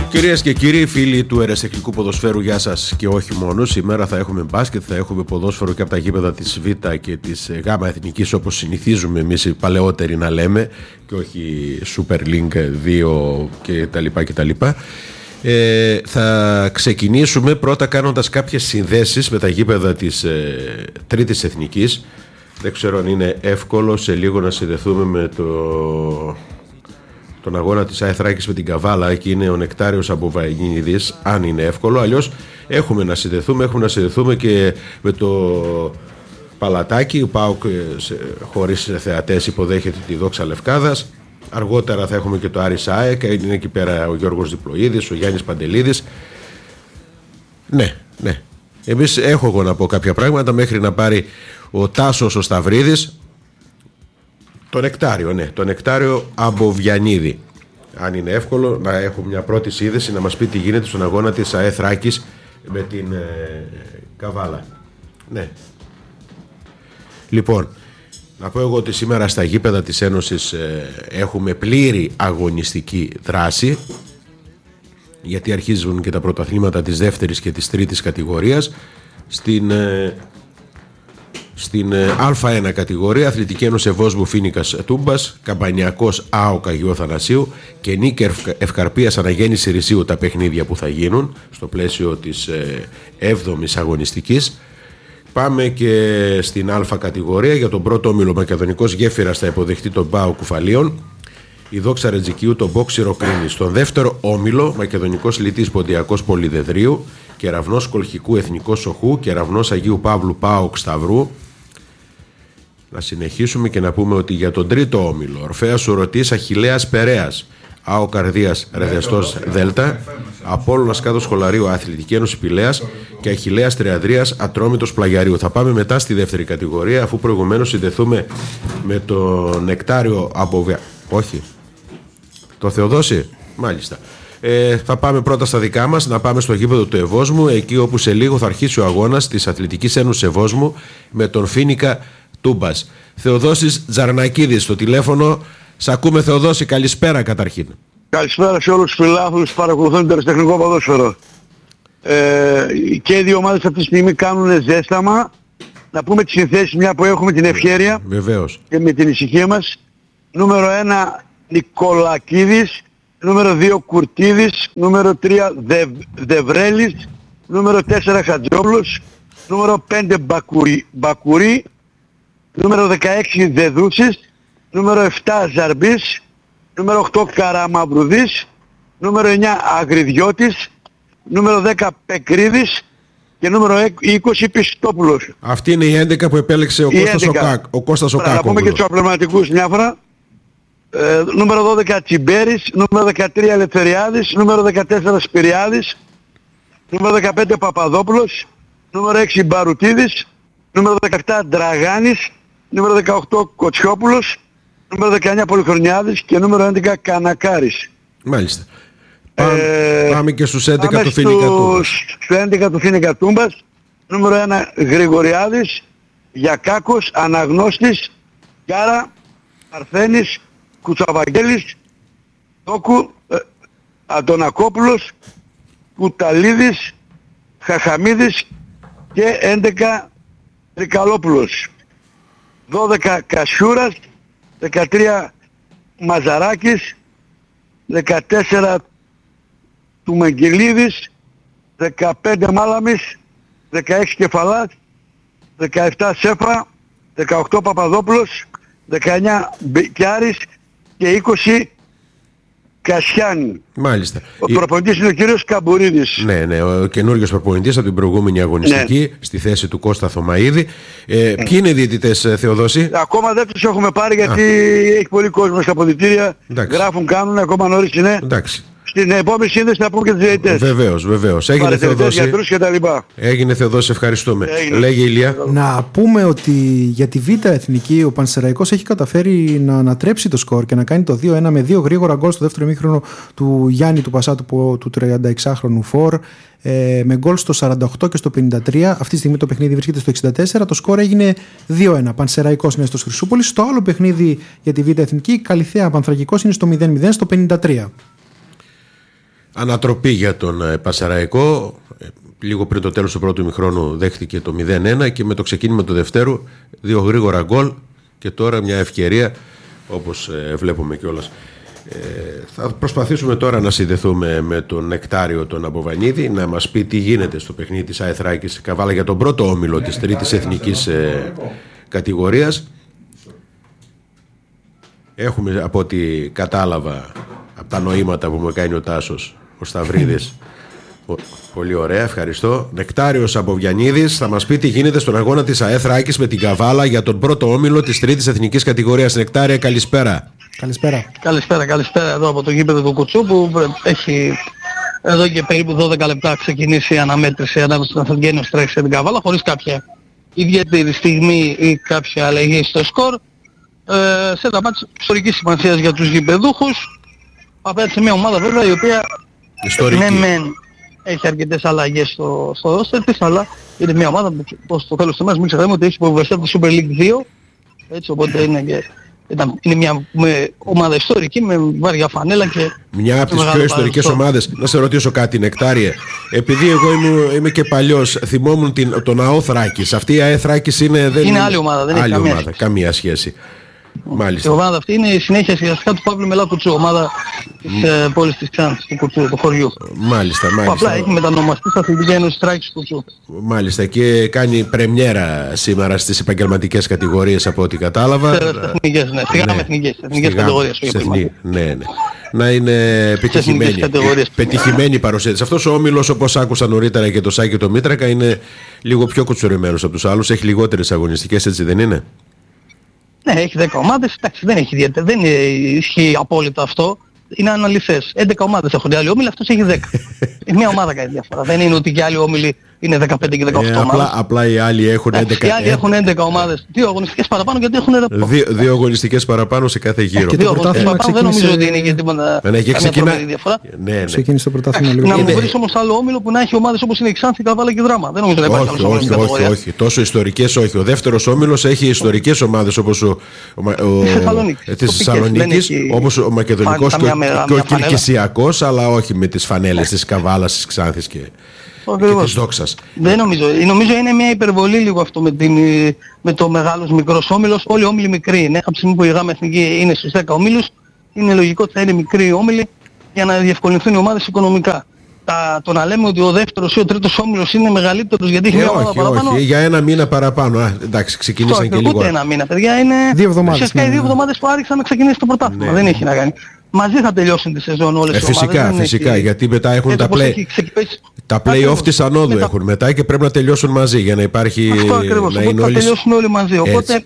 Κυρίες και κύριοι, φίλοι του ερασιτεχνικού ποδοσφαίρου, γεια σας και όχι μόνο. Σήμερα θα έχουμε μπάσκετ, θα έχουμε ποδόσφαιρο και από τα γήπεδα της Β και της Γ Εθνικής, όπως συνηθίζουμε εμείς οι παλαιότεροι να λέμε, και όχι Super League 2 κτλ. Θα ξεκινήσουμε πρώτα κάνοντας κάποιες συνδέσεις με τα γήπεδα της Τρίτης Εθνικής. Δεν ξέρω αν είναι εύκολο σε λίγο να συνδεθούμε με τον αγώνα της ΑΕ Θράκης με την Καβάλα. Εκεί είναι ο Νεκτάριος Αμποβαγγινίδης, αν είναι εύκολο. Αλλιώς έχουμε να συνδεθούμε και με το Παλατάκι. Ο ΠΑΟΚ χωρίς θεατές υποδέχεται τη Δόξα Λευκάδας. Αργότερα θα έχουμε και το Άρης ΑΕΚ. Είναι εκεί πέρα ο Γιώργος Διπλοίδης, ο Γιάννης Παντελίδης. Ναι. Έχω εγώ να πω κάποια πράγματα μέχρι να πάρει ο Τάσος ο Σταυρίδης το Νεκτάριο Αμποβιανίδη. Αν είναι εύκολο να έχω μια πρώτη σύνδεση να μας πει τι γίνεται στον αγώνα της ΑΕ Θράκης με την Καβάλα. Ναι. Λοιπόν, να πω εγώ ότι σήμερα στα γήπεδα της Ένωσης έχουμε πλήρη αγωνιστική δράση, γιατί αρχίζουν και τα πρωταθλήματα της δεύτερης και της τρίτης κατηγορίας. Στην Α1 κατηγορία, Αθλητική Ένωση Ευόσμου Φοίνικας Τούμπας, Καμπανιακός ΑΟΚ Αγίου Θανασίου και Νίκ Ευκαρπίας Αναγέννηση Ρησίου τα παιχνίδια που θα γίνουν στο πλαίσιο της 7ης αγωνιστικής. Πάμε και στην Α κατηγορία. Για τον πρώτο όμιλο, Μακεδονικός Γέφυρας θα υποδεχτεί τον ΠΑΟ Κουφαλίων, η Δόξα Ρετζικίου τον Μπόξ Ηρωκλήνης. Στον δεύτερο όμιλο, Μακεδονικός Λυτής Ποντιακός Πολυδεδρίου, Κεραυνός Κολχικού Εθνικός Σοχού, Κεραυνός Αγίου Παύλου ΠΑΟΚ Σταυρού. Να συνεχίσουμε και να πούμε ότι για τον τρίτο όμιλο, Ορφέας Ουρωτής Αχιλλέας Περέας, ΑΟ Καρδίας Ρεδεστός Δέλτα, Απόλλωνας Κάτω Σχολαρίου Αθλητική Ένωση Πηλαίας και Αχιλλέας Τριαδρίας Ατρόμητος Πλαγιαρίου. Θα πάμε μετά στη δεύτερη κατηγορία, αφού προηγουμένως συνδεθούμε με τον Νεκτάριο Όχι, το Θεοδόση, μάλιστα. Θα πάμε πρώτα στα δικά μας, να πάμε στο γήπεδο του Ευόσμου, εκεί όπου σε λίγο θα αρχίσει ο αγώνας της Αθλητικής Ένωσης Ευόσμου με τον Φοίνικα Τούμπας. Θεοδόσης Τζαρνακίδης στο τηλέφωνο. Σ' ακούμε, Θεοδόση, καλησπέρα καταρχήν. Καλησπέρα σε όλους τους φιλάθλους που παρακολουθούν το αεραστεχνικό ποδόσφαιρο. Και οι δύο ομάδες αυτή τη στιγμή κάνουν ζέσταμα. Να πούμε τις συνθέσεις μια που έχουμε την ευχέρεια. Βεβαίως. Και με την ησυχία μας. Νούμερο 1 Νικολακίδης, νούμερο 2 Κουρτίδης, νούμερο 3 Δεβρέλης, νούμερο 4 Χατζόπουλος, νούμερο 5 Μπακουρί, νούμερο 16 Δεδούσης, νούμερο 7 Ζαρμπής, νούμερο 8 Καραμαυρουδής, νούμερο 9 Αγριδιώτης, νούμερο 10 Πεκρίδης και νούμερο 20 Πιστόπουλος. Αυτή είναι η 11 που επέλεξε ο Κώστας ο Κάκο. Να πούμε και τους απλωματικούς μια φορά. Νούμερο 12 Τσιμπέρης, νούμερο 13 Ελευθεριάδης, νούμερο 14 Σπυριάδης, νούμερο 15 Παπαδόπουλος, νούμερο 6 Μπαρουτίδης, νούμερο 17 Ντραγάνης, νούμερο 18 Κοτσιόπουλος, νούμερο 19 Πολυχρονιάδης και νούμερο 11 Κανακάρης. Μάλιστα. Πάμε και στους 11 του Φοίνικα Τούμπας. Στους 11 του Φοίνικα Τούμπας, νούμερο 1 Γρηγοριάδης, Γιακάκος, Αναγνώστης, Γκάρα, Αρθένης, Κουτσαβαγγέλης, Τόκου, Αντωνακόπουλος, Κουταλίδης, Χαχαμίδης και 11 Τρικαλόπουλος. 12 Κασιούρας, 13 Μαζαράκης, 14 του Μεγγελίδης, 15 Μάλαμης, 16 Κεφαλάς, 17 Σέφα, 18 Παπαδόπουλος, 19 Μπικιάρης και 20 Κασιάνη. Μάλιστα. Ο προπονητής είναι ο κύριος Καμπουρίδης. Ναι, ο καινούργιος προπονητής από την προηγούμενη αγωνιστική, στη θέση του Κώστα Θωμαΐδη. Ποιοι είναι οι διαιτητές, Θεοδόση? Ακόμα δεν τους έχουμε πάρει γιατί έχει πολύ κόσμο στα αποδυτήρια. Γράφουν, κάνουν, ακόμα νωρίς είναι. Εντάξει. Στην επόμενη σύνδεση θα πούμε και τους διαιτητές. Βεβαίως. Έγινε, Θεοδόση. Γιατρούς και τα λοιπά. Έγινε, Θεοδόση, ευχαριστούμε. Λέγε, Ηλία. Να πούμε ότι για τη Β' Εθνική ο Πανσεραϊκός έχει καταφέρει να ανατρέψει το σκορ και να κάνει το 2-1 με 2 γρήγορα γκολ στο δεύτερο ημίχρονο του Γιάννη του Πασάτου, του 36χρονου φορ, με γκολ στο 48 και στο 53. Αυτή τη στιγμή το παιχνίδι βρίσκεται στο 64. Το σκορ έγινε 2-1. Πανσεραϊκός είναι στο Χρυσούπολης. Στο άλλο παιχνίδι για τη Β' Εθνική, Καλιθέα Πανθρακικός είναι στο 0-0 στο 53. Ανατροπή για τον Πανσεραϊκό. Λίγο πριν το τέλος του πρώτου ημιχρόνου δέχτηκε το 0-1 και με το ξεκίνημα του δευτέρου 2 γρήγορα γκολ και τώρα μια ευκαιρία, όπως βλέπουμε κιόλας. Θα προσπαθήσουμε τώρα να συνδεθούμε με τον Νεκτάριο τον Αμποβανίδη να μας πει τι γίνεται στο παιχνίδι της ΑΕ Θράκης Καβάλα για τον πρώτο όμιλο της τρίτης εθνικής κατηγορίας. Έχουμε, από ό,τι κατάλαβα από τα νοήματα που μου κάνει ο Τάσος ο Σταυρίδης, πολύ ωραία, ευχαριστώ. Νεκτάριος Αμποβιανίδης θα μας πει τι γίνεται στον αγώνα της ΑΕ Θράκης με την Καβάλα για τον πρώτο όμιλο της τρίτης εθνικής κατηγορίας. Νεκτάρια, καλησπέρα. Καλησπέρα εδώ από το γήπεδο του Κουτσού που έχει εδώ και περίπου 12 λεπτά ξεκινήσει η αναμέτρηση ανάμεσα στον Αθλητικό Στράκης και την Καβάλα χωρίς κάποια ιδιαίτερη στιγμή ή κάποια αλλαγή στο σκορ. Σε ένα μάτς ιστορικής σημασίας για τους γηπεδούχους απέναντι σε μια ομάδα βέβαια η οποία ναι μεν έχει αρκετές αλλαγές στο ρόστερ της, αλλά είναι μια ομάδα που στο τέλος του μας μην ξεχνάμε ότι έχει υποβιβαστεί από τη Super League 2, έτσι, οπότε είναι μια ομάδα ιστορική με βάρια φανέλα και μια από τις πιο ιστορικές ομάδες. Να σε ρωτήσω κάτι, Νεκτάριε, επειδή εγώ είμαι και παλιός, θυμόμουν τον ΑΟ Θράκης. Αυτή η ΑΕ Θράκης είναι άλλη ομάδα, δεν έχει καμία σχέση. Μάλιστα. Η ομάδα αυτή είναι η συνέχεια ουσιαστικά του Παύλου Μελά Κουτσού, ομάδα της πόλης της Ξάνθης, του Κουτσού, του χωριού. Μάλιστα. Που απλά έχει μετανομαστεί στα Αθλητική Ένωση Θράκης Κουτσού. Μάλιστα, και κάνει πρεμιέρα σήμερα στις επαγγελματικές κατηγορίες από ό,τι κατάλαβα. Εθνικές, ναι. Σιγά εθνικές κατηγορίες. Ναι. Να είναι πετυχημένη η παρουσία της. Αυτός ο όμιλος, όπως άκουσα νωρίτερα και το Σάκη και το Μήτρακα, είναι λίγο πιο κουτσουρεμένος από τους άλλους. Έχει λιγότερες αγωνιστικές, έτσι δεν είναι? Ναι, έχει 10 ομάδες, εντάξει, δεν έχει ιδιαίτερα, δεν ισχύει απόλυτα αυτό. Είναι αναλυθές. 11 ομάδες έχουν οι άλλοι όμιλοι, αυτός έχει 10. Μια ομάδα κάνει διαφορά. Δεν είναι ότι και οι άλλοι όμιλοι είναι 15 και 18 ομάδες. Απλά οι άλλοι έχουν 11. Οι άλλοι έχουν 11 ομάδες. 2 αγωνιστικές παραπάνω γιατί έχουν ρεπό. 2 αγωνιστικές παραπάνω σε κάθε γύρο. Και 2 αγωνιστικές παραπάνω δεν νομίζω ότι είναι γιατί καμία διαφορά. Ξεκίνησε το πρωτάθλημα λίγο. Να μου βρεις όμως άλλο όμιλο που να έχει ομάδες όπως είναι η Ξάνθη, Καβάλα και Δράμα. Δεν νομίζω να υπάρχει άλλος όμιλος. Όχι. Τόσο ιστορικές όχι. Ο δεύτερος όμιλος έχει ιστορικές ομάδες όπως ο της Θεσσαλονίκης, όπως ο Μακεδονικός και ο Κιλκυσιακός, αλλά όχι με τις φανέλες της Καβάλας, της Ξάνθης και της Δόξας. Δεν νομίζω είναι μια υπερβολή λίγο αυτό με το μεγάλος μικρός όμιλος. Όλοι οι όμιλοι μικροί είναι. Από τη στιγμή που η ΓΑΜΑ Εθνική είναι στους 10 ομίλους, είναι λογικό ότι θα είναι μικροί όμιλοι για να διευκολυνθούν οι ομάδες οικονομικά. Το να λέμε ότι ο δεύτερος ή ο τρίτος όμιλος είναι μεγαλύτερος γιατί έχει μια ομάδα παραπάνω. Όχι, για ένα μήνα παραπάνω. Εντάξει, ξεκινήσαν και λίγο. Ούτε ένα μήνα, παιδιά, είναι 2 εβδομάδες. Ουσιαστικά οι 2 εβδομάδες που άρχισαν να ξεκινήσει το πρωτάθλημα. Δεν έχει να κάνει. Μαζί θα τελειώσουν τη σεζόν όλες οι ομάδες. Φυσικά, γιατί μετά έχουν τα play-off της ανόδου έχουν μετά και πρέπει να τελειώσουν μαζί για να υπάρχει. Αυτό ακριβώς, θα τελειώσουν όλοι μαζί. Οπότε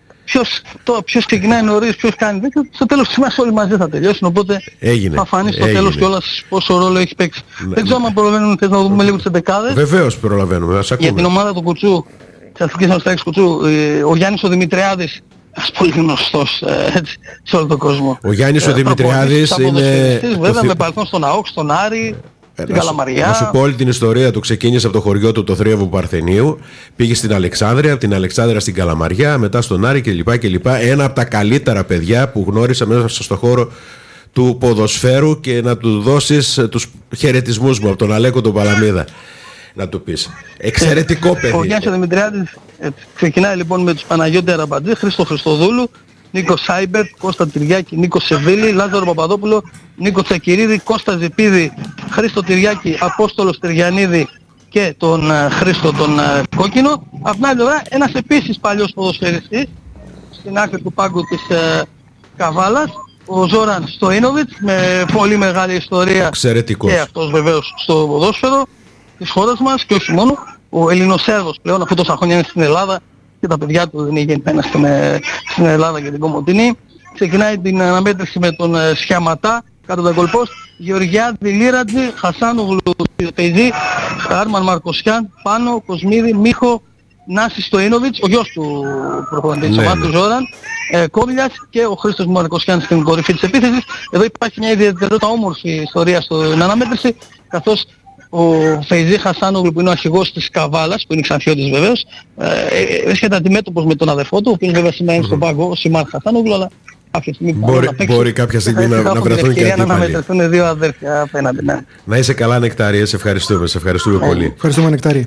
ποιος ξεκινάει νωρίς, ποιος κάνει δίκιο, στο τέλος της ημέρας όλοι μαζί θα τελειώσουν, οπότε θα φανεί στο τέλος κιόλας πόσο ρόλο έχει παίξει. Δεν ξέρω αν προλαβαίνουν, θες να δούμε λίγο τις 11. Βεβαίως προλαβαίνουμε, ας ακούμε. Για την ομάδα του Κουτσού, της Αθλητικής Ένωσης Στράκης Κουτσού, ο Γιάννης ο Δημητριάδης, ένας πολύ γνωστός σε όλο τον κόσμο. Ο Γιάννης ο Δημητριάδης είναι... Βέβαια με παρελθόν στον ΑΟΚ, στον Άρη, στην Καλαμαριά. Να σου πω όλη την ιστορία του. Ξεκίνησε από το χωριό του, το Θρίαβο Παρθενίου, πήγε στην Αλεξάνδρεια, από την Αλεξάνδρεια στην Καλαμαριά, μετά στον Άρη κλπ. Ένα από τα καλύτερα παιδιά που γνώρισα μέσα στον χώρο του ποδοσφαίρου, και να του δώσεις τους χαιρετισμούς μου από τον Αλέκο τον Παλαμίδα. Να του πεις. Εξαιρετικό παιδί. Ο Γιάννης ο Δημητριάδης ξεκινάει λοιπόν με τους Παναγιώτη Αραμπατζή, Χρήστο Χριστοδούλου, Νίκο Σάιμπερτ, Κώστα Τυριάκη, Νίκο Σεβίλη, Λάζαρο Παπαδόπουλο, Νίκο Τσακυρίδη, Κώστα Ζιπίδη, Χρήστο Τυριάκη, Απόστολο Τυριανίδη και τον Χρήστο τον Κόκκινο. Απ' την άλλη πλευρά ένας επίσης παλιός ποδοσφαιριστής στην άκρη του πάγκου της Καβάλας, ο Ζόραν Στοίνοβιτς, με πολύ μεγάλη ιστορία. Εξαιρετικός. Και αυτός βεβαίως στο ποδόσφαιρο της χώρας μας και όχι μόνο. Ο Ελληνοσέρβος πλέον, αφού τόσα χρόνια είναι στην Ελλάδα και τα παιδιά του δεν είχε πένα στην Ελλάδα και την Κομοτηνή. Ξεκινάει την αναμέτρηση με τον Σιαματά κάτω τα γκολπόστ, Γεωργιάδη Λίρατζη, Χασάνογλου Πεϊζή, Άρμαν Μαρκοσιάν, Πάνο, Κοσμίδη, Μίχο, Νάση Στοίνοβιτς, ο γιος του προπονητή της ομάδας του Ζόραν, Κόβλιας και ο Χρήστος Μαρκοσιάν στην κορυφή της επίθεσης. Εδώ υπάρχει μια ιδιαιτερότητα όμορφη ιστορία στην αναμέτρηση, καθώς ο Φεϊζή Χασάνογλου, που είναι ο αρχηγός της Καβάλας, που είναι Ξανθιώτης βεβαίως, βρίσκεται αντιμέτωπος με τον αδερφό του, ο οποίος βέβαια σημαίνει στον πάγκο, ο Σιμάρ Χασάνογλου, αλλά κάποια στιγμή μπορεί κάποια στιγμή να βρεθούν και αντίπαλοι. Να αναμετρηθούν δύο αδέρφια απέναντι. Ναι. Να είσαι καλά, Νεκτάριε, σε ευχαριστούμε πολύ. Ευχαριστούμε, Νεκτάριε.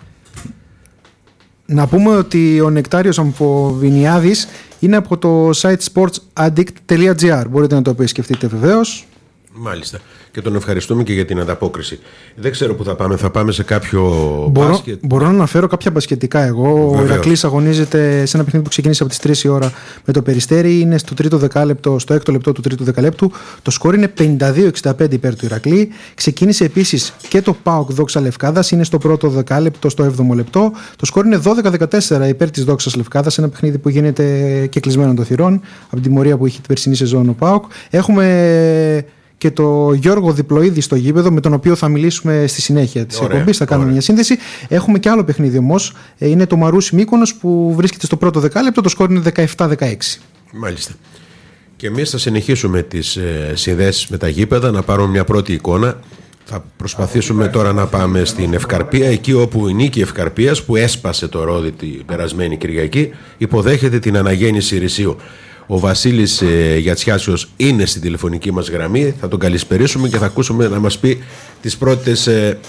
Να πούμε ότι ο Νεκτάριος Αμφοβινιάδης είναι από το site sportsaddict.gr. Μπορείτε να το επισκεφτείτε βεβαίως. Μάλιστα. Και τον ευχαριστούμε και για την ανταπόκριση. Δεν ξέρω που θα πάμε. Θα πάμε σε κάποιο μπάσκετ. Μπορώ να αναφέρω κάποια μπασκετικά εγώ. Βεβαίως. Ο Ηρακλής αγωνίζεται σε ένα παιχνίδι που ξεκίνησε από τις 3 η ώρα με το Περιστέρι. Είναι στο 6ο λεπτό του τρίτου δεκαλέπτου. Το σκορ είναι 52-65 υπέρ του Ηρακλή. Ξεκίνησε επίσης και το ΠΑΟΚ Δόξα Λευκάδας. Είναι στο πρώτο δεκάλεπτο, στο 7ο λεπτό. Το σκορ είναι 12-14 υπέρ της Δόξας Λευκάδας. Ένα παιχνίδι που γίνεται και κλεισμένο των θυρών από τη μορία που είχε την περσινή σεζόν ο ΠΑΟΚ. Έχουμε και το Γιώργο Διπλοίδη στο γήπεδο, με τον οποίο θα μιλήσουμε στη συνέχεια της εκπομπής. Θα κάνουμε μια σύνδεση. Έχουμε και άλλο παιχνίδι όμως. Είναι το Μαρούσι Μύκονος που βρίσκεται στο πρώτο δεκάλεπτο. Το σκόρ είναι 17-16. Μάλιστα. Και εμείς θα συνεχίσουμε τις συνδέσεις με τα γήπεδα, να πάρουμε μια πρώτη εικόνα. Θα προσπαθήσουμε τώρα να πάμε στην Ευκαρπία, εκεί όπου η Νίκη Ευκαρπίας, που έσπασε το ρόδι την περασμένη Κυριακή, υποδέχεται την αναγέννηση Ρησίου. Ο Βασίλης Γιατσιάσιος είναι στην τηλεφωνική μας γραμμή. Θα τον καλησπερίσουμε και θα ακούσουμε να μας πει τις πρώτες,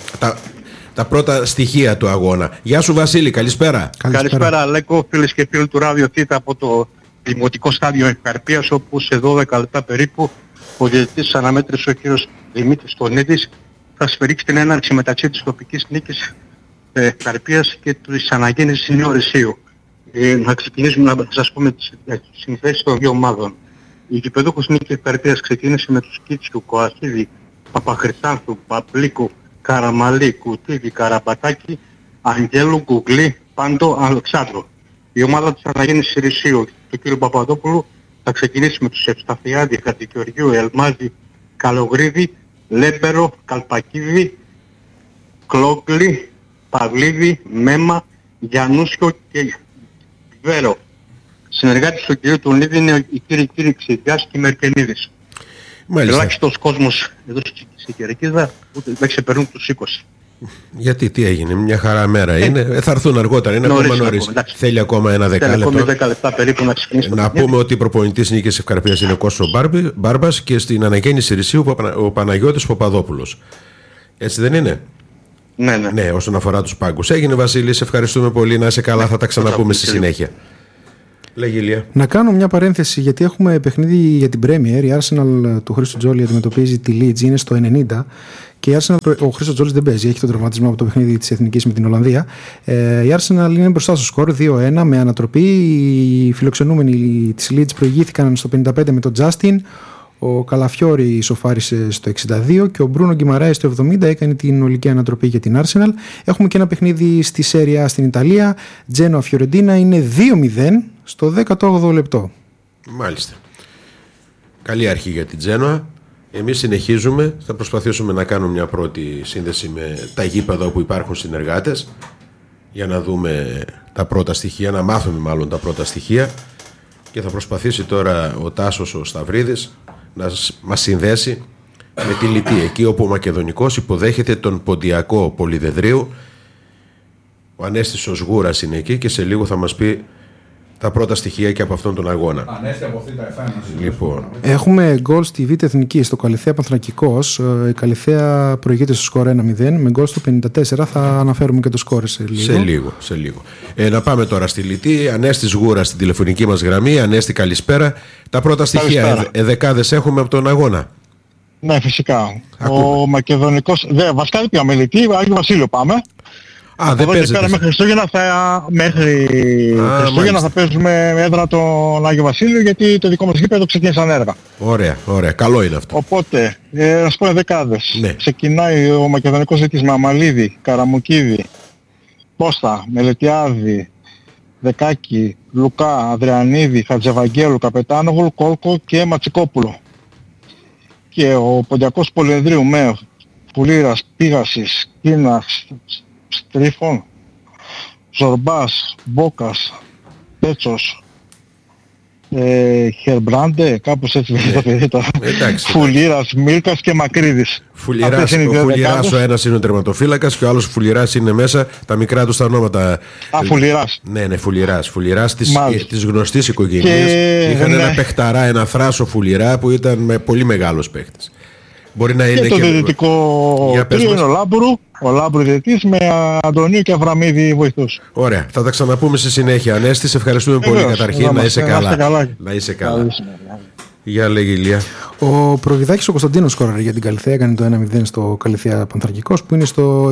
τα πρώτα στοιχεία του αγώνα. Γεια σου Βασίλη, καλησπέρα. Καλησπέρα Λέκο, φίλες και φίλοι του Ράδιο Θήτα από το δημοτικό στάδιο Ευκαρπίας, όπου σε 12 λεπτά περίπου ο διαιτητής αναμέτρησε ο κύριος Δημήτρης Τονίδης θα σφυρίξει την έναρξη μεταξύ της τοπικής νίκης Ευκαρπίας και της αναγέννησης Νέου Ρησίου. Να ξεκινήσουμε να σας πούμε τις συνθέσεις των δύο ομάδων. Η γηπεδούχος Νίκη Ευκαρπίας ξεκίνησε με τους Κίτσιου, Κοασίδη, Παπαχρυσάνθου, Παπλίκου, Καραμαλή, Κουτίδη, Καραπατάκη, Αγγέλου, Γκουγκλή, Πάντο, Αλεξάνδρου. Η ομάδα της αναγέννησης Ρησίου του κ. Παπαδόπουλου θα ξεκινήσει με τους Ευσταθιάδη, Χατζηγεωργίου, Ελμάζη, Καλογρίδη, Λέμπερο, Καλπακίδη, Κλόγκλη, Παυλίδη, Μέμα, Γιαννούσιο και Βέρο. Συνεργάτης του κ. Τονίδη είναι οι κύριοι Ξηδιάς και Μερκενίδης. Ελάχιστος κόσμος εδώ στην Κερκίδα, ούτε δεν ξεπερνούν τους 20. Γιατί, τι έγινε, μια χαρά μέρα είναι, θα έρθουν αργότερα, είναι ακόμα νωρίς. Θέλει ακόμα ένα δεκάλεπτο. Θέλει ακόμα 10 λεπτά περίπου να ξεκινήσει. Να πούμε ότι προπονητής Νίκης Ευκαρπίας είναι ο Κώστος Μπάρμπας και στην αναγέννηση Ρησίου ο Παναγιώτης Παπαδόπουλος. Έτσι δεν είναι? Ναι, όσον αφορά τους πάγκους. Έγινε Βασίλη, σε ευχαριστούμε πολύ, να είσαι καλά, θα τα ξαναπούμε στη συνέχεια. Λέγει Ηλία. Να κάνω μια παρένθεση, γιατί έχουμε παιχνίδι για την Premier. Η Arsenal του Χρήστο Τζόλι αντιμετωπίζει τη Leeds, είναι στο 90 και η Arsenal, ο Χρήστο Τζόλι δεν παίζει, έχει τον τραυματισμό από το παιχνίδι της Εθνικής με την Ολλανδία. Η Arsenal είναι μπροστά στο σκορ 2-1 με ανατροπή. Οι φιλοξενούμενοι της Leeds προηγήθηκαν στο 55 με τον Justin. Ο Καλαφιόρη ισοφάρισε στο 62 και ο Μπρούνο Γκιμαράη στο 70 έκανε την ολική ανατροπή για την Arsenal. Έχουμε και ένα παιχνίδι στη Serie A στην Ιταλία. Τζένοα Φιωρεντίνα είναι 2-0 στο 18ο λεπτό. Μάλιστα. Καλή αρχή για την Τζένοα. Εμείς συνεχίζουμε. Θα προσπαθήσουμε να κάνουμε μια πρώτη σύνδεση με τα γήπεδα όπου υπάρχουν συνεργάτες για να δούμε τα πρώτα στοιχεία, να μάθουμε μάλλον τα πρώτα στοιχεία. Και θα προσπαθήσει τώρα ο Τάσος ο Σταυρίδης να μας συνδέσει με τη Λιτή, εκεί όπου ο Μακεδονικός υποδέχεται τον Ποντιακό Πολυδεδρίου. Ο Ανέστης ο Σγούρας είναι εκεί και σε λίγο θα μας πει τα πρώτα στοιχεία και από αυτόν τον αγώνα. Ανέστη από αυτή τα εφάνωση. Λοιπόν. Έχουμε γκολ στη Β' Εθνική στο Καλυθέα Πανθρακικός. Η Καλυθέα προηγείται στο σκορ 1-0 με γκολ στο 54. Θα αναφέρουμε και το σκορ σε λίγο. Σε λίγο. Να πάμε τώρα στη Λιτή. Ανέστη Σγούρα στην τηλεφωνική μας γραμμή. Ανέστη, καλησπέρα. Τα πρώτα στοιχεία, δεκάδες έχουμε από τον αγώνα. Ναι, φυσικά. Ο Μακεδονικός. Βασικά δεν πήγαμε Λιτή, Άγιο Βασίλειο πάμε. Δεν παίζεται. Μέχρι Χριστούγεννα θα παίζουμε έδρα τον Άγιο Βασίλειο, γιατί το δικό μας γήπεδο ξεκίνησαν έργα. Ωραία. Καλό είναι αυτό. Οπότε, να σου πω δεκάδες. Ναι. Ξεκινάει ο Μακεδονικός ζήτης με Αμαλίδη, Καραμουκίδη, Πόστα, Μελετιάδη, Δεκάκη, Λουκά, Ανδρεανίδη, Χατζεβαγγέλου, Καπετάνογλου, Κόλκο και Ματσικόπουλο. Και ο Ποντιακός Πολυεδρίου με Πουλήρας, Πίγασης, Κίνας, Στρίφων, Ζορμπάς, Μπόκας, Πέτσος, Χερμπράντε, κάπως έτσι δεν το παιδί τώρα. Φουλήρας, Μίλκας και Μακρύδης. Φουλήρας ο ένας είναι ο τερματοφύλακας και ο άλλος Φουλήρας είναι μέσα, τα μικρά του τα ονόματα. Φουλήρας. Ναι, Φουλήρας της γνωστής οικογένειας. Είχαν ένα παιχταρά, ένα θράσο Φουλήρα που ήταν πολύ μεγάλος παίχτης. Μπορεί να είναι και το διαιτητικό τρίο είναι ο Λάμπρου διαιτητής με Αντωνίου και Αβραμίδη βοηθούς. Ωραία, θα τα ξαναπούμε στη συνέχεια. Ανέστη, σε ευχαριστούμε πολύ καταρχήν. Να είσαι καλά. Να είσαι καλά. Γεια λέγει Ηλία. Ο Προβιδάκης ο Κωνσταντίνος σκόραρε για την Καλυθέα, έκανε το 1-0 στο Καλυθέα Πανθρακικός που είναι στο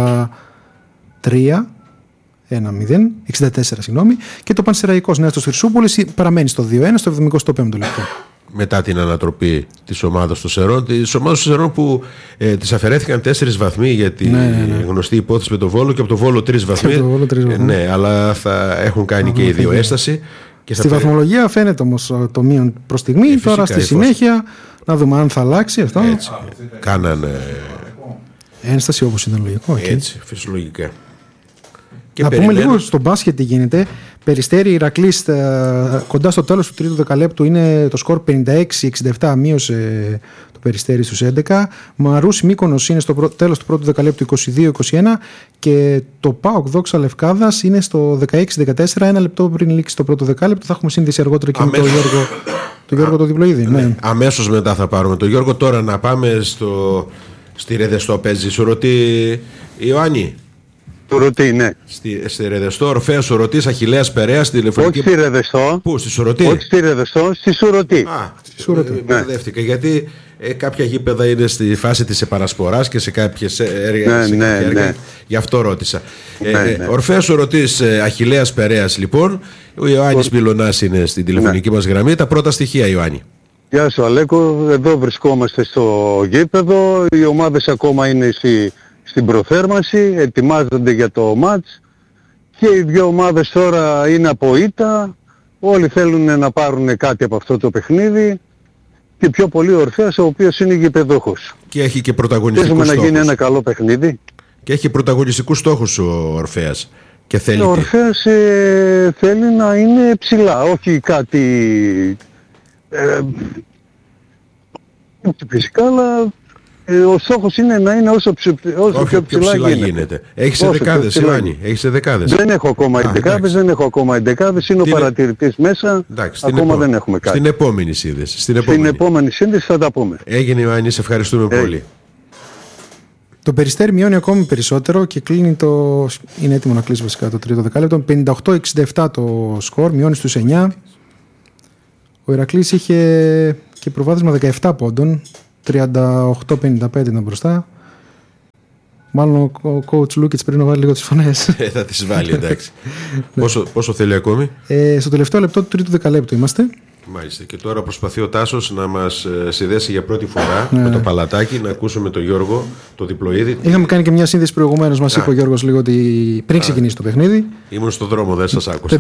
64 συγγνώμη, και το Πανσεραϊκός Νέας Χρυσούπολης παραμένει στο 2-1 στο 75ο λεπτό. Μετά την ανατροπή της ομάδας των Σερών, που της αφαιρέθηκαν 4 βαθμοί για τη γνωστή υπόθεση με το Βόλο και από το Βόλο 3 βαθμοί. Ναι, αλλά θα έχουν κάνει και οι δύο έσταση. Και στη βαθμολογία φαίνεται όμως το μείον προς στιγμή. Τώρα στη συνέχεια να δούμε αν θα αλλάξει αυτό. Έτσι. Κάνανε ένσταση όπως ήταν λογικό. Έτσι, φυσιολογικά. Και να πούμε λίγο στο μπάσκετ τι γίνεται. Περιστέρι Ηρακλής κοντά στο τέλος του τρίτου δεκαλέπτου είναι το σκορ 56-67, μείωσε το Περιστέρι στους 11. Μαρούσι Μύκονος είναι στο τέλος του πρώτου δεκαλέπτου 22-21 και το ΠΑΟΚ Δόξα Λευκάδας είναι στο 16-14, ένα λεπτό πριν λήξει το πρώτο δεκάλεπτο. Θα έχουμε σύνδεση αργότερα και με τον Γιώργο το Διπλοίδη. Ναι. Αμέσως μετά θα πάρουμε τον Γιώργο. Τώρα να πάμε στη Ρεδεστό παίζει. Σου ρωτεί Ιωάννη. Σουρωτή, ναι. Στη Ρεδεστό, Ορφέας Σουρωτής, Αχιλλέας Περέας, στη τηλεφωνική. Όχι στη Ρεδεστό. Πού, στη Σουρωτή? Όχι στη Ρεδεστό, στη Σουρωτή. Στη Σουρωτή. Μπερδεύτηκα, γιατί κάποια γήπεδα είναι στη φάση της επανασποράς και σε κάποιες έργα. Ναι. Γι' αυτό ρώτησα. Ορφέας Σουρωτής, Αχιλλέας Περέας, λοιπόν. Ο Ιωάννης Μιλωνάς είναι στην τηλεφωνική μας γραμμή. Τα πρώτα στοιχεία, Ιωάννη. Γεια σου, Αλέκο. Εδώ βρισκόμαστε στο γήπεδο. Οι ομάδες ακόμα είναι στην προθέρμανση, ετοιμάζονται για το μάτς και οι δύο ομάδες τώρα είναι από ήττα, όλοι θέλουν να πάρουν κάτι από αυτό το παιχνίδι και πιο πολύ ο Ορφέας, ο οποίος είναι γηπεδούχος. Και έχει και πρωταγωνιστικούς στόχους. Θέλουμε να γίνει ένα καλό παιχνίδι. Και έχει πρωταγωνιστικούς στόχους ο Ορφέας. Και θέλει ο Ορφέας θέλει να είναι ψηλά, όχι κάτι φυσικά, αλλά ο στόχος είναι να είναι όσο πιο ψηλά γίνεται. Έχεις σε δεκάδες, Ιωάννη. Δεν έχω ακόμα εντεκάδες, είναι ο παρατηρητής μέσα. Ακόμα δεν έχουμε κάτι. Στην επόμενη σύνδεση. Στην επόμενη σύνδεση θα τα πούμε. Έγινε, Ιωάννη, σε ευχαριστούμε πολύ. Το Περιστέρι μειώνει ακόμη περισσότερο και κλείνει είναι έτοιμο να κλείσει βασικά το τρίτο δεκάλεπτο. 58-67 το σκορ, μειώνει στους 9. Ο Ηρακλής είχε και προβάδισμα 17 πόντων. 38-55 ήταν μπροστά. Μάλλον ο coach Λούκιτς πρέπει να βάλει λίγο τις φωνές. Θα τις βάλει, εντάξει. Πόσο θέλει ακόμη? Στο τελευταίο λεπτό του τρίτου δεκαλέπτου είμαστε. Μάλιστα. Και τώρα προσπαθεί ο Τάσος να μας συνδέσει για πρώτη φορά με το παλατάκι, να ακούσουμε τον Γιώργο, το Διπλοίδη. Είχαμε κάνει και μια σύνδεση προηγουμένως, μας είπε ο Γιώργος λίγο ότι πριν ξεκινήσει το παιχνίδι. Ήμουν στον δρόμο, δεν σας άκουσα.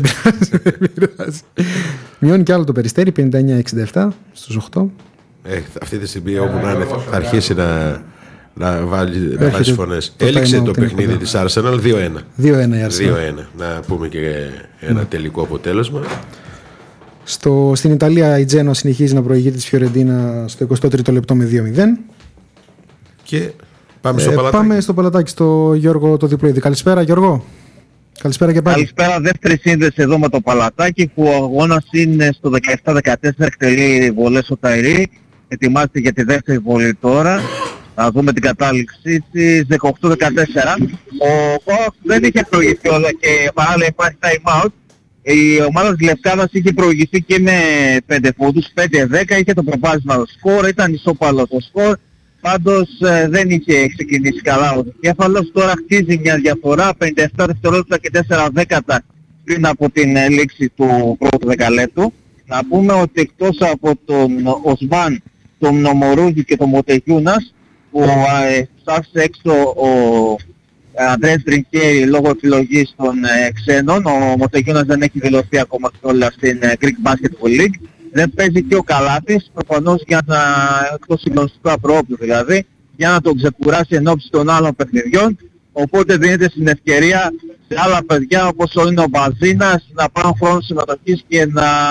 Μειώνει κι άλλο το Περιστέρι, 59-67 στους 8. Αυτή τη στιγμή όπου να είναι, θα αρχίσει να βάζει φωνές. Έληξε το παιχνίδι της Arsenal 2-1. 2-1 η Arsenal. 2-1. Να πούμε και ένα τελικό αποτέλεσμα. Στην Ιταλία η Τζένοα συνεχίζει να προηγείται της Φιωρεντίνα στο 23ο λεπτό με 2-0. Και πάμε στο παλατάκι. Πάμε στο παλατάκι, στο Γιώργο το Διπλοίδη. Καλησπέρα, Γιώργο. Καλησπέρα και πάλι. Καλησπέρα, δεύτερη σύνδεση εδώ με το παλατάκι που ο αγώνας είναι στο 17-14, εκτελεί βολές ο Ταϊρή. Ετοιμάζεται για τη δεύτερη βολή τώρα. Θα δούμε την κατάληξη της 18-14. Ο ΠΑΟΚ δεν είχε προηγηθεί όλα και παράλληλα υπάρχει time out. Η ομάδα της Λευκάδας είχε προηγηθεί και με 5 πόντους, 5-10, είχε το προβάδισμα το σκορ, ήταν ισόπαλο το σκορ. Πάντως δεν είχε ξεκινήσει καλά ο δικέφαλος. Τώρα χτίζει μια διαφορά, 57 δευτερόλεπτα και 4 δέκατα πριν από την λήξη του πρώτου δεκαλέπτου. Να πούμε ότι εκτός από τον Οσμάν, τον Νομορούγη και τον Μοτεγιούνας, που άφησε έξω ο Αντρέας Τρινκέρι λόγω επιλογής των ξένων, ο Μοτεγιούνας δεν έχει δηλωθεί ακόμα όλα στην Greek Basketball League. Δεν παίζει και ο Καλάτης, προφανώς για να, εκτός συγκλονιστικού απρόπτου δηλαδή, για να τον ξεκουράσει εν ώψη των άλλων παιχνιδιών. Οπότε δίνεται στην ευκαιρία σε άλλα παιδιά όπως είναι ο Μπαζίνας να πάρουν χρόνο συμμετοχής και να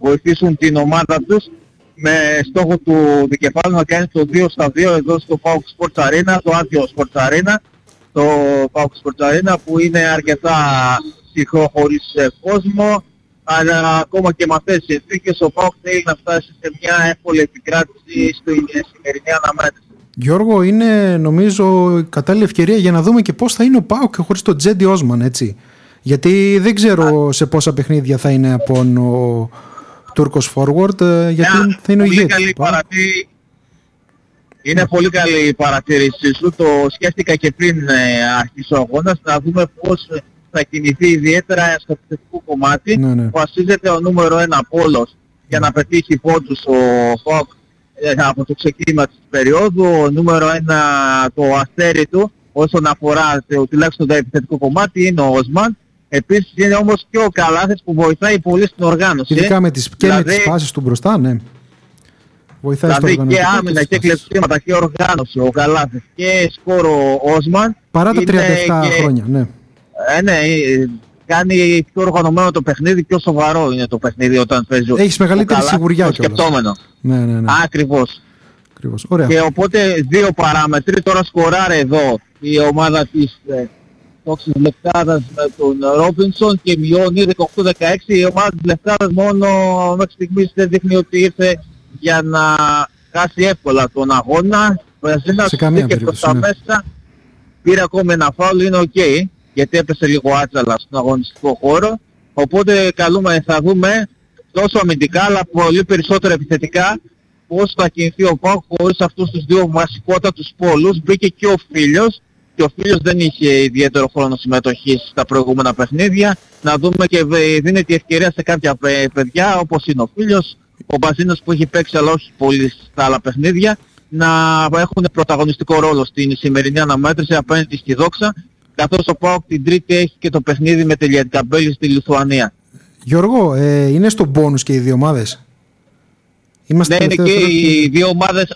βοηθήσουν την ομάδα τους με στόχο του δικεφάλου να κάνει το 2-2 εδώ στο PAOK Sports Arena, το άδειο Sports Arena, το PAOK Sports Arena που είναι αρκετά ψυχρό χωρίς κόσμο, αλλά ακόμα και με αυτές τις συνθήκες ο PAOK θέλει να φτάσει σε μια εύκολη επικράτηση στην σημερινή αναμέτρηση. Γιώργο, είναι νομίζω κατάλληλη ευκαιρία για να δούμε και πώς θα είναι ο PAOK χωρίς τον Τζέντι Όσμαν, έτσι. Γιατί δεν ξέρω σε πόσα παιχνίδια θα είναι από ο Τούρκος forward, γιατί θα είναι ο ηγέτης. Είναι πολύ καλή η παρατήρησή σου. Το σκέφτηκα και πριν αρχίσει ο αγώνας, να δούμε πώς θα κινηθεί ιδιαίτερα στο επιθετικό κομμάτι. Ναι. Βασίζεται ο νούμερο 1 Πόλος για να πετύχει πόντους ο PAOK από το ξεκίνημα της περίοδου. Ο νούμερο 1 το αστέρι του όσον αφορά τουλάχιστον το επιθετικό κομμάτι είναι ο Όσμαν. Επίσης είναι όμως και ο Καλάθης που βοηθάει πολύ στην οργάνωση. Ειδικά με τις πάσεις του μπροστά, ναι. Βοηθάει δηλαδή και άμυνα και κλεψίματα και οργάνωση ο Καλάθης και σκόρο ο Όσμαν. Παρά τα 37 χρόνια, ναι. Ναι, κάνει πιο οργανωμένο το παιχνίδι, πιο σοβαρό είναι το παιχνίδι όταν παίζει. Έχεις μεγαλύτερη σιγουριά κιόλας. Σκεπτόμενο. Ναι. Ακριβώς. Ωραία. Και οπότε δύο παράμετροι, τώρα σκοράρει εδώ η ομάδα της Τόξης Λευκάδας με τον Ρόμπινσον και μειώνει 18-16. Η ομάδα της Λευκάδας μόνο μέχρι στιγμής δεν δείχνει ότι ήρθε για να χάσει εύκολα τον αγώνα. Σε καμία περίπτωση, ναι. Μέσα, πήρε ακόμη ένα φάουλ, είναι ok, γιατί έπεσε λίγο άτσαλα στον αγωνιστικό χώρο. Οπότε θα δούμε τόσο αμυντικά αλλά πολύ περισσότερο επιθετικά πώς θα κινηθεί ο PAOK χωρίς αυτούς τους δύο βασικότατους πόλους. Μπήκε και ο Φίλιος και ο Φίλιος δεν είχε ιδιαίτερο χρόνο συμμετοχής στα προηγούμενα παιχνίδια. Να δούμε και δίνεται η ευκαιρία σε κάποια παιδιά όπως είναι ο Φίλιος, ο Μπαζίνος που έχει παίξει αλλά όχι πολύ στα άλλα παιχνίδια, να έχουν πρωταγωνιστικό ρόλο στην σημερινή αναμέτρηση απέναντι στη Δόξα, καθώς ο PAOK την Τρίτη έχει και το παιχνίδι με τη Λιαντικαμπέλη στη Λιθουανία. Γιώργο, είναι στο μπόνους και οι δύο ομάδες? Ναι, είναι και οι δύο ομάδες.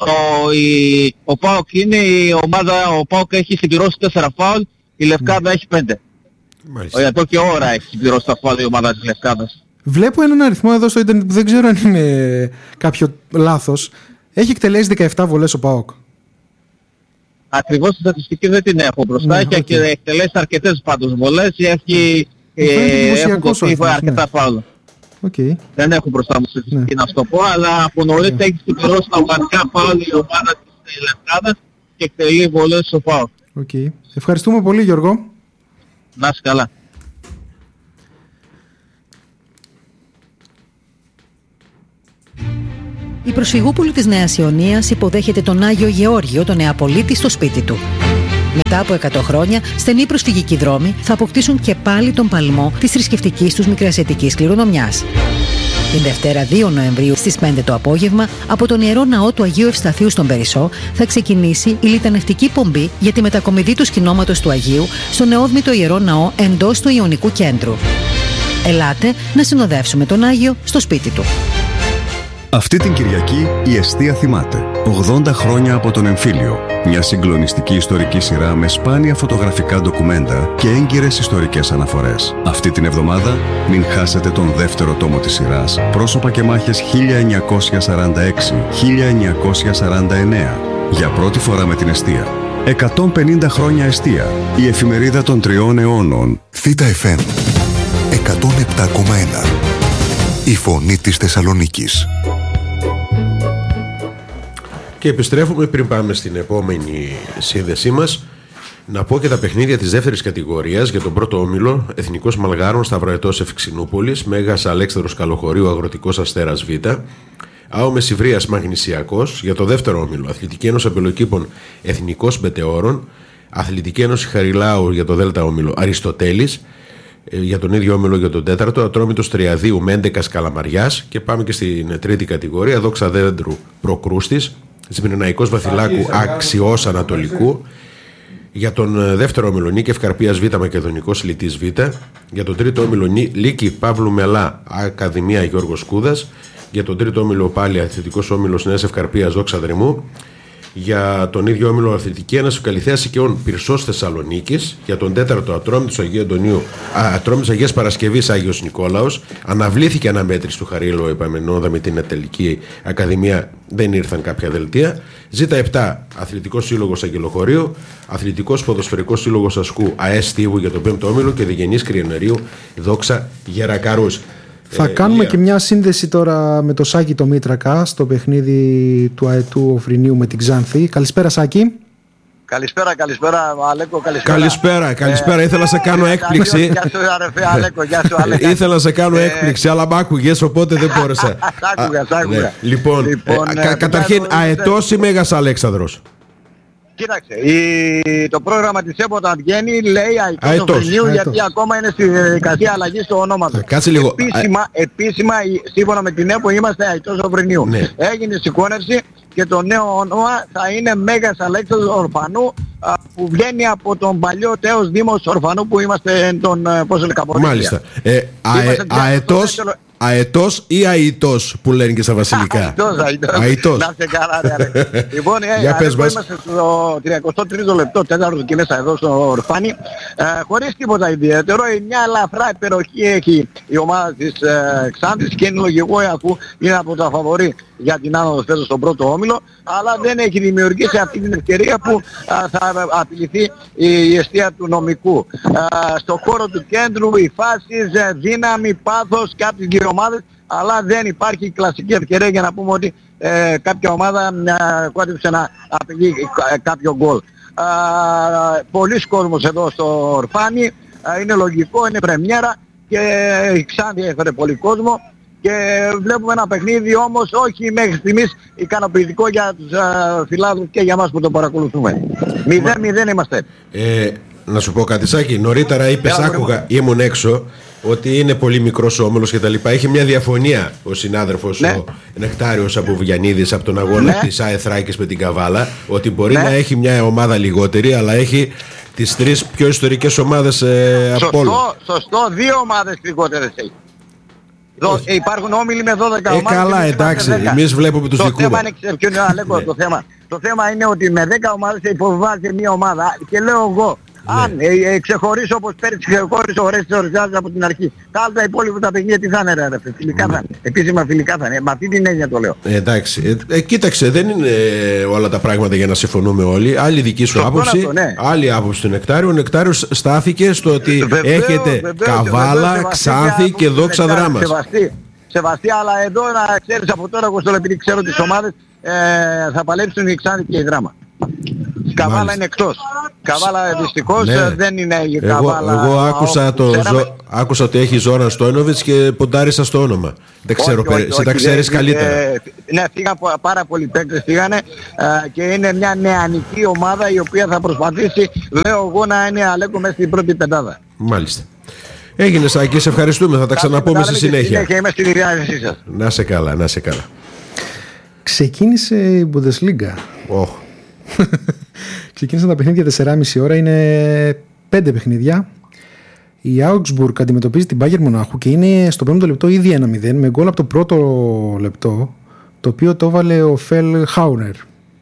Ο PAOK είναι η ομάδα, ο PAOK έχει συμπληρώσει 4 φάουλ, η Λευκάδα έχει 5. Εδώ και ώρα έχει συμπληρώσει τα φάουλ η ομάδα της Λευκάδας. Βλέπω έναν αριθμό εδώ στο ίντερνετ που δεν ξέρω αν είναι κάποιο λάθος. Έχει εκτελέσει 17 βολές ο PAOK. Ακριβώς τη στατιστική δεν την έχω μπροστά. Έχει εκτελέσει αρκετές πάντως βολές. Έχουν δοθεί αρκετά φάουλ. Δεν έχω μπροστά μου στατιστική να σου το πω, αλλά από νωρίς έχει συμπληρώσει τα οργανικά φάουλ η ομάδα της Λευκάδας και εκτελεί βολές στο PAOK. Ευχαριστούμε πολύ, Γιώργο. Να είσαι καλά. Η προσφυγούπολη της Νέας Ιωνίας υποδέχεται τον Άγιο Γεώργιο, τον Νεαπολίτη, στο σπίτι του. Μετά από 100 χρόνια, στενοί προσφυγικοί δρόμοι θα αποκτήσουν και πάλι τον παλμό της θρησκευτικής τους μικρασιατικής κληρονομιάς. Την Δευτέρα 2 Νοεμβρίου στις 5 το απόγευμα, από τον Ιερό Ναό του Αγίου Ευσταθείου στον Περισσό, θα ξεκινήσει η λιτανευτική πομπή για τη μετακομιδή του σκηνώματος του Αγίου στο νεόδμητο Ιερό Ναό εντός του Ιωνικού Κέντρου. Ελάτε να συνοδεύσουμε τον Άγιο στο σπίτι του. Αυτή την Κυριακή η Εστία θυμάται 80 χρόνια από τον εμφύλιο. Μια συγκλονιστική ιστορική σειρά με σπάνια φωτογραφικά ντοκουμέντα και έγκυρες ιστορικές αναφορές. Αυτή την εβδομάδα μην χάσετε τον δεύτερο τόμο της σειράς «Πρόσωπα και μάχες 1946-1949». Για πρώτη φορά με την Εστία. 150 χρόνια Εστία. Η εφημερίδα των 3 αιώνων. Θήτα FM 107,1. Η φωνή της Θεσσαλονίκης. Και επιστρέφουμε πριν πάμε στην επόμενη σύνδεσή μας. Να πω και τα παιχνίδια της δεύτερης κατηγορίας για τον πρώτο όμιλο. Εθνικός Μαλγάρων Σταυροετός Ευξηνούπολης, Μέγας Αλέξανδρος Καλοχωρίου Αγροτικός Αστέρας Β, ΑΟ Μεσιβρίας Μαγνησιακός. Για το δεύτερο όμιλο Αθλητική Ένωση Αμπελοκήπων Εθνικός Μετεώρων, Αθλητική Ένωση Χαριλάου για το δέλτα όμιλο Αριστοτέλης. Για τον ίδιο όμιλο για τον τέταρτο, Ατρόμητος Τριαδίου Μέντεκας Καλαμαριάς. Και πάμε και στην τρίτη κατηγορία, Δόξα Δέντρου Προκρούστης, Σμυρναϊκός Βαθυλάκου Αξιός Ανατολικού. Για τον δεύτερο όμιλο Νίκη Ευκαρπίας Β Μακεδονικός Λιτής Β. Για τον τρίτο όμιλο Λίκη Παύλου Μελά Ακαδημία Γιώργος Κούδας. Για τον τρίτο όμιλο πάλι Αθλητικός Όμιλος Νέας Ευκαρπίας Δόξα Δρυμού. για τον ίδιο όμιλο Αθλητική Ένωση Καλυθέας Οικειών Πυρσός Θεσσαλονίκης για τον 4ο Ατρόμητος Αγίου Αντωνίου, Ατρόμητος Αγίας Παρασκευής Άγιος Νικόλαος. Αναβλήθηκε αναμέτρηση του Χαρίλου Επαμενόδα με την Ατελική Ακαδημία, δεν ήρθαν κάποια δελτία. Ζ7 Αθλητικός Σύλλογος Αγγελοχωρίου, Αθλητικός Ποδοσφαιρικός Σύλλογος Ασκού ΑΕΣ Στίβου για τον 5ο όμιλο και Διγενής Κρυονερίου Δόξα Γερακαρούς. Θα κάνουμε και μια σύνδεση τώρα με το Σάκη το Μήτρακα στο παιχνίδι του Αετού Οφρινίου με την Ξάνθη. Καλησπέρα Σάκη. Καλησπέρα Αλέκο, καλησπέρα. Ήθελα να σε κάνω έκπληξη. Γεια σου αρεφέ Αλέκο, γεια σου Αλέκο. Ήθελα να σε κάνω έκπληξη, αλλά μ' άκουγες, οπότε δεν μπόρεσα. Σ' άκουγα. Λοιπόν, καταρχήν Αετός ή Μέγας Αλέξανδρος? Κοίταξε, το πρόγραμμα της ΕΠΟ όταν βγαίνει λέει Αετός Οφρινίου, γιατί ακόμα είναι στη διαδικασία αλλαγής του ονόματος. Κάτσε λίγο. Επίσημα, σύμφωνα με την ΕΠΟ είμαστε Αετός Οφρινίου. Ναι. Έγινε συγχώνευση και το νέο όνομα θα είναι Μέγας Αλέξανδρος Ορφανού, που βγαίνει από τον παλιό τέος Δήμος Ορφανού που είμαστε τον Καποδίστρια. Μάλιστα. Αετός ή αητός που λένε και στα βασιλικά? Αητός. Να σε καλά ρε. Λοιπόν, είμαστε στο 33ο λεπτό, 4ο και μέσα εδώ στο Ορφάνι, χωρίς τίποτα ιδιαίτερο. Μια ελαφρά υπεροχή έχει η ομάδα της Ξάνθης και είναι λογικό αφού είναι από τα φαβορί για την άνοδο φέτος στον πρώτο όμιλο, αλλά δεν έχει δημιουργήσει αυτή την ευκαιρία που θα απειληθεί η εστία του νομικού. Στο χώρο του κέντρου οι φάσεις, δύναμη, πάθος και από τις δύο ομάδες, αλλά δεν υπάρχει κλασική ευκαιρία για να πούμε ότι κάποια ομάδα κόντεψε να απειλεί κάποιο γκολ. Πολλοί κόσμος εδώ στο Ορφάνι, είναι λογικό, είναι πρεμιέρα και η Ξάνθη έφερε πολύ κόσμο. Και βλέπουμε ένα παιχνίδι όμως όχι μέχρι στιγμής ικανοποιητικό για τους φιλάδους και για μας που το παρακολουθούμε. 0-0 είμαστε. Να σου πω κάτι Σάκη, νωρίτερα είπες, άκουγα, ήμουν έξω, ότι είναι πολύ μικρός ο όμιλος και τα λοιπά. Έχει μια διαφωνία ο συνάδελφος, ο Νεκτάριος Αποβιανίδης από τον αγώνα της ΑΕ Θράκης με την Καβάλα, ότι μπορεί να έχει μια ομάδα λιγότερη, αλλά έχει τις τρεις πιο ιστορικές ομάδες από όλους. Σωστό, δύο ομάδες λιγότερες έχει. Υπάρχουν όμιλοι με 12 ομάδες. Καλά, εντάξει, εμείς βλέπουμε τους δικούς μας. Το θέμα είναι ότι με 10 ομάδες υποβιβάζει μια ομάδα και λέω εγώ, αν ξεχωρίσω όπως πέρυσι ξεχώρισε ο Ρέστης Ορζιάζης από την αρχή, τα άλλα υπόλοιπα τα παιχνίδια τι θα είναι ρε, φιλικά θα είναι, επίσημα φιλικά θα είναι, με αυτή την έννοια το λέω. Εντάξει, κοίταξε, δεν είναι όλα τα πράγματα για να συμφωνούμε όλοι, άλλη δική σου άποψη, άλλη άποψη του Νεκτάριου. Ο Νεκτάριος στάθηκε στο ότι έχετε Καβάλα, Ξάνθη και Δόξα Δράμας. Σεβαστή, αλλά εδώ να ξέρεις από τώρα, εγώ στο επειδή ξέρω τις ομάδες, θα παλέψουν η Ξάνθη και η Δράμα. Η Καβάλα είναι εκτός. Καβάλα δυστυχώς δεν είναι η Καβάλα. Εγώ άκουσα ότι έχει Ζόραν Στόινοβιτς και ποντάρισα στο όνομα. Δεν ξέρω, σε τα ξέρεις καλύτερα. Ναι, φύγαν πάρα πολλοί παίκτες φύγανε και είναι μια νεανική ομάδα η οποία θα προσπαθήσει, λέω εγώ, να είναι Αλέκο μέσα στην πρώτη πεντάδα. Μάλιστα. Έγινε Σάκη, σε ευχαριστούμε, θα τα ξαναπούμε στη συνέχεια. Είμαι στη διάθεσή σας. Να σε καλά, να σε καλά. Ξεκίνησε η Bundesliga. Ξεκίνησαν τα παιχνίδια 4,5 ώρα, είναι 5 παιχνίδια. Η Augsburg αντιμετωπίζει την Bayern Μονάχου και είναι στο 5ο λεπτό ήδη 1-0 με γκολ από το πρώτο λεπτό, το οποίο το έβαλε ο Φελ Χάουνερ.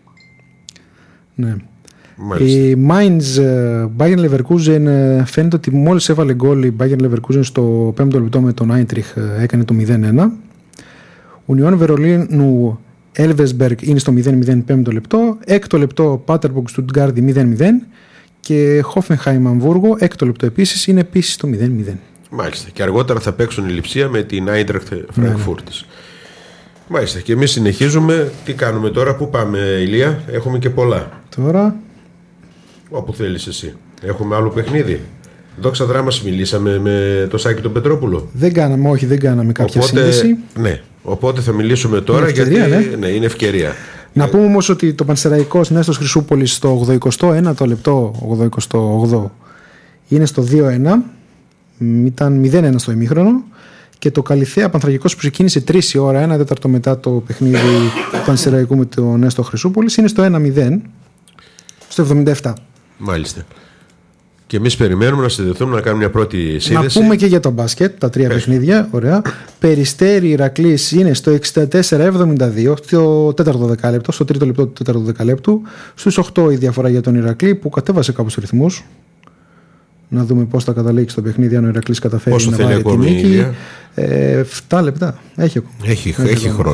Ναι. Η Mainz Bayern Leverkusen φαίνεται ότι μόλις έβαλε γκολ η Bayern Leverkusen στο 5ο λεπτό με τον Eintracht, έκανε το 0-1. Union Βερολίνου Elversberg είναι στο 0-0 5ο λεπτό, 6ο λεπτό Paderborn Stuttgart 0-0 και Hoffenheim Αμβούργο 6ο λεπτό επίσης είναι επίσης στο 0-0. Μάλιστα, και αργότερα θα παίξουν η Λειψία με την Eintracht Frankfurt. Μάλιστα, και εμείς συνεχίζουμε. Τι κάνουμε τώρα, πού πάμε Ηλία? Έχουμε και πολλά. Τώρα όπου θέλεις εσύ. Έχουμε άλλο παιχνίδι. Δόξα Δράμας μιλήσαμε με το Σάκη τον Πετρόπουλο. Δεν κάναμε κάποια σύνδεση. Ναι, οπότε θα μιλήσουμε τώρα γιατί είναι ευκαιρία. Να πούμε όμως ότι το Πανσεραϊκός Νέστος Χρυσούπολης στο 89ο λεπτό, 88 είναι στο 2-1. Ήταν 0-1 στο ημίχρονο. Και το Καλυθέα Πανθρακικός που ξεκίνησε 3 η ώρα, 1 τέταρτο μετά το παιχνίδι του Πανσεραϊκού με το Νέστο Χρυσούπολης, είναι στο 1-0 στο 77. Μάλιστα. Και εμείς περιμένουμε να συνδεθούμε να κάνουμε μια πρώτη σύνδεση. Να πούμε και για το μπάσκετ, τα 3 παιχνίδια. Ωραία. Περιστέρι Ηρακλής είναι στο 64-72, στο 4ο δεκάλεπτο, στο 3ο λεπτό του 4ου δεκαλέπτου. Στους 8 η διαφορά για τον Ηρακλή που κατέβασε κάπως ρυθμούς. Να δούμε πώς θα καταλήξει το παιχνίδι, αν ο Ηρακλής καταφέρει πόσο να βάλει τη νίκη. 7 λεπτά. Έχει χρόνο.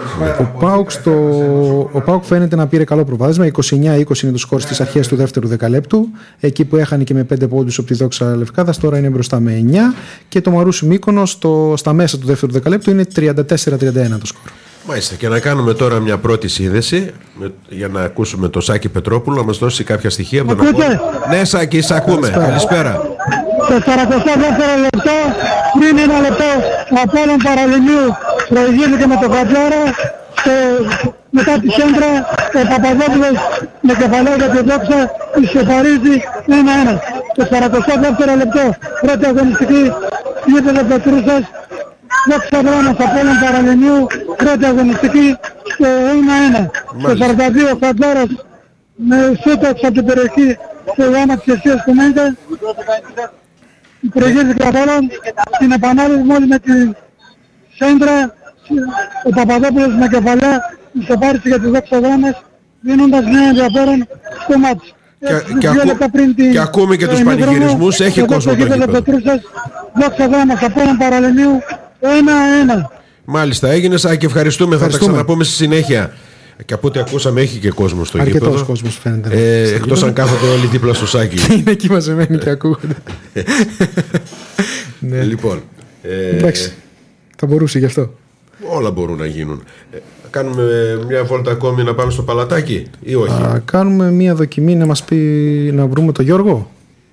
Ο ΠΑΟΚ φαίνεται να πήρε καλό προβάδισμα. 29-20 είναι το σκορ στις αρχές του δεύτερου δεκαλέπτου. Εκεί που έχανε και με 5 πόντους από τη Δόξα Λευκάδας, τώρα είναι μπροστά με 9. Και το Μαρούσι Μύκονος στα μέσα του δεύτερου δεκαλέπτου είναι 34-31 το σκορ. Μάλιστα, και να κάνουμε τώρα μια πρώτη σύνδεση για να ακούσουμε τον Σάκη Πετρόπουλο να μας δώσει κάποια στοιχεία από τον αγώνα. Ναι, Σάκη, σ' ακούμε. Καλησπέρα. Το 44 λεπτό, πριν 1 λεπτό, ο Απόλλων Παραλιμίου προηγήθηκε με τον Κατζάρα. Μετά τη σέντρα, ο Παπαδόπουλος με κεφαλαίο για τη Δόξα ισοπαρίζει 1-1. Το 44 λεπτό, πρώτη αγωνιστική, γήπεδο Πετρούσας. Δόξα Δρόμος Απόλλων Παραλιμίου, πρώτη αγωνιστική στο 1-1. Στο 42 ο Κατζάρας με σούταξ από την περιοχή στο γάμα της αιστείας του Μέντα. Προηγήθηκε ο Απόλλων. Στην επανάληψη μόλις με τη σέντρα ο Παπαδόπουλος με κεφαλιά ισοπάρισε για τις Δόξα Δρόμες, δίνοντας νέο ενδιαφέρον στο μάτς. Και ακούμε και τους πανηγυρισμούς, έχει κόσμο το γήπεδο. Δόξα Δρόμος Απόλλων Παραλιμίου 1-1. Μάλιστα, έγινε Σάκη, ευχαριστούμε. Θα τα ξαναπούμε στη συνέχεια. Και από ό,τι ακούσαμε έχει και κόσμο στο γήπεδο. Αρκετός κόσμος φαίνεται. Εκτός αν κάθονται όλοι δίπλα στο Σάκη. Είναι εκεί μαζεμένοι και ακούγονται. Λοιπόν. Εντάξει, θα μπορούσε γι' αυτό. Όλα μπορούν να γίνουν. Κάνουμε μια βόλτα ακόμη να πάμε στο Παλατάκι ή όχι? Κάνουμε μια δοκιμή να μας πει να βρούμε τον Γιώργο.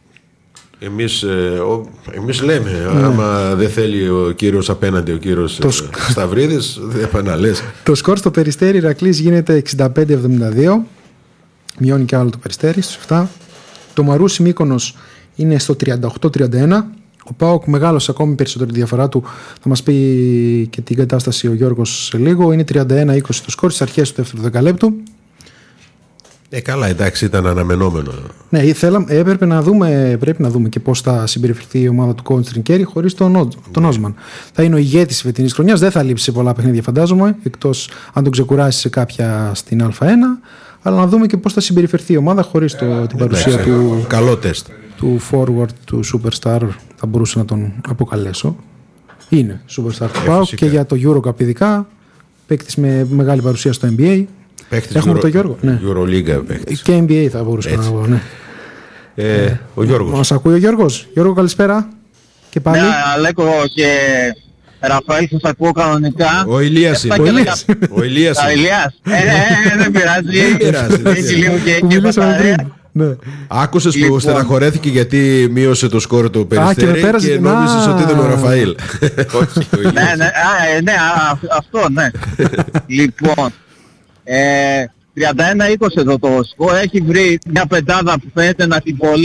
Εμείς λέμε, άμα δεν θέλει ο κύριος απέναντι, ο κύριος Σταυρίδης, δεν επαναλές. Το σκορ στο Περιστέρι Ηρακλής γίνεται 65-72. Μειώνει και άλλο το Περιστέρι στους 7. Το Μαρούσι Μύκονος είναι στο 38-31. Ο ΠΑΟΚ μεγάλωσε ακόμη περισσότερη διαφορά του. Θα μας πει και την κατάσταση ο Γιώργος σε λίγο. Είναι 31-20 το σκορ στις αρχές του δεύτερου δεκαλέπτου. Καλά, εντάξει, ήταν αναμενόμενο. Ναι, πρέπει να δούμε και πώς θα συμπεριφερθεί η ομάδα του Κόντ Τρινκέρι χωρίς τον Όσμαν. Θα είναι ο ηγέτης της φετινής χρονιάς, δεν θα λείψει σε πολλά παιχνίδια, φαντάζομαι, εκτός αν τον ξεκουράσει σε κάποια στην Α1. Αλλά να δούμε και πώς θα συμπεριφερθεί η ομάδα χωρίς την παρουσία του. Καλό τεστ. Του forward, του superstar, θα μπορούσα να τον αποκαλέσω. Είναι superstar του ΠΑΟΚ και για το Eurocup ειδικά. Παίκτης με μεγάλη παρουσία στο NBA. Έχουμε τον Γιώργο. Ναι. Euroliga παίκτης. Και NBA θα μπορούσα να πω. Ναι. Ο Γιώργος. Μας ακούει ο Γιώργος. Γιώργο, καλησπέρα. Και πάλι. Ναι, Αλέκο και Ραφαήλ, σας ακούω κανονικά. Ο Ηλίας είναι. Ο Ηλίας. Δεν πειράζει. Έχει λίγο και μπαταρία. Ναι. Άκουσες που στεναχωρέθηκε γιατί μείωσε το σκόρ του Περιστέρι και νόμιζες ότι ήταν ο Ραφαήλ. Όχι, ο Ηλίας. Ναι, αυτό, ναι. Λοιπόν, 31-20 εδώ το σκορ. Έχει βρει μια πεντάδα που φαίνεται να την πολύ